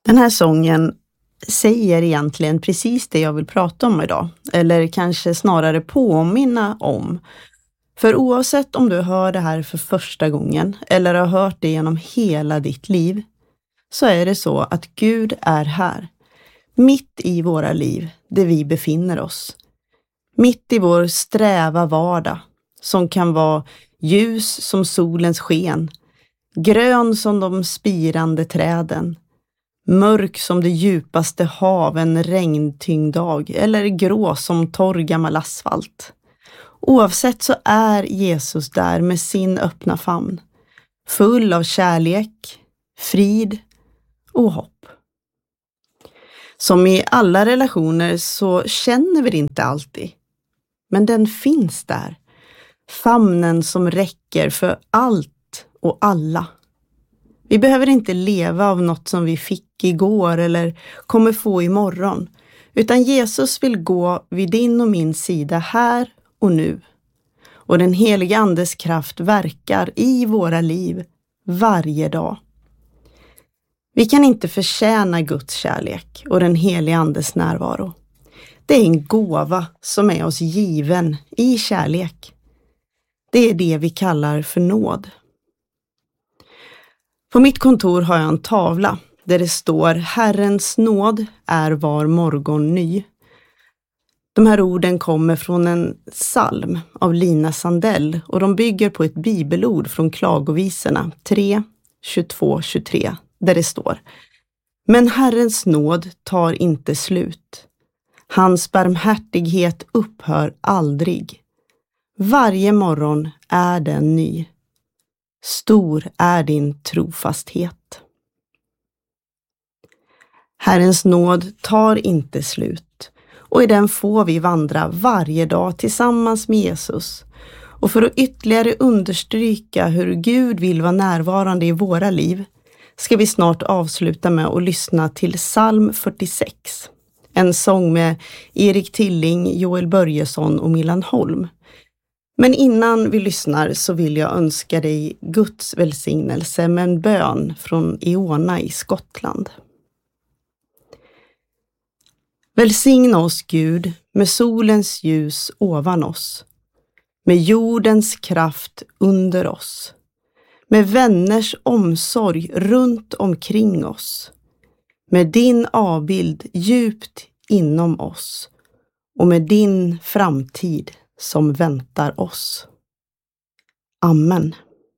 Den här sången säger egentligen precis det jag vill prata om idag. Eller kanske snarare påminna om. För oavsett om du hör det här för första gången eller har hört det genom hela ditt liv, så är det så att Gud är här. Mitt i våra liv där vi befinner oss. Mitt i vår sträva vardag som kan vara ljus som solens sken, grön som de spirande träden, mörk som det djupaste hav en regntyngd dag eller grå som torr gammal asfalt. Oavsett så är Jesus där med sin öppna famn, full av kärlek, frid och hopp. Som i alla relationer så känner vi det inte alltid, men den finns där. Famnen som räcker för allt och alla. Vi behöver inte leva av något som vi fick igår eller kommer få imorgon, utan Jesus vill gå vid din och min sida här och nu. Och den heliga Andes kraft verkar i våra liv varje dag. Vi kan inte förtjäna Guds kärlek och den heliga Andes närvaro. Det är en gåva som är oss given i kärlek. Det är det vi kallar för nåd. På mitt kontor har jag en tavla där det står Herrens nåd är var morgon ny. De här orden kommer från en psalm av Lina Sandell och de bygger på ett bibelord från Klagovisorna 3, 22, 23 där det står: Men Herrens nåd tar inte slut. Hans barmhärtighet upphör aldrig. Varje morgon är den ny. Stor är din trofasthet. Herrens nåd tar inte slut. Och i den får vi vandra varje dag tillsammans med Jesus. Och för att ytterligare understryka hur Gud vill vara närvarande i våra liv ska vi snart avsluta med att lyssna till psalm 46. En sång med Erik Tilling, Joel Börjesson och Milan Holm. Men innan vi lyssnar så vill jag önska dig Guds välsignelse med en bön från Iona i Skottland. Välsigna oss Gud med solens ljus ovan oss, med jordens kraft under oss, med vänners omsorg runt omkring oss, med din avbild djupt inom oss och med din framtid som väntar oss. Amen.